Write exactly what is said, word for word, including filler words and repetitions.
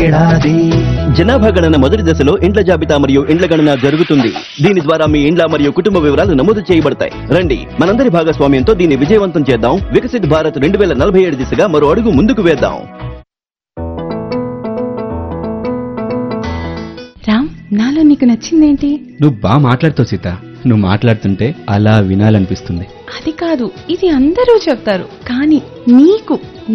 జనాభా గణన మొదటి దశలో ఇండ్ల జాబితా మరియు ఇండ్ల గణన జరుగుతుంది. దీని ద్వారా మీ ఇండ్ల మరియు కుటుంబ వివరాలు నమోదు చేయబడతాయి. రండి, మనందరి భాగస్వామ్యంతో దీన్ని విజయవంతం చేద్దాం. వికసిత్ భారత్ రెండు వేల నలభై ఏడు దిశగా మరో అడుగు ముందుకు వేద్దాం. రామ్, నాలో నీకు నచ్చిందేంటి? నువ్వు బాగా మాట్లాడుతావు సీత. నువ్వు మాట్లాడుతుంటే అలా వినాలనిపిస్తుంది. అది కాదు, ఇది అందరూ చెప్తారు, కానీ నీకు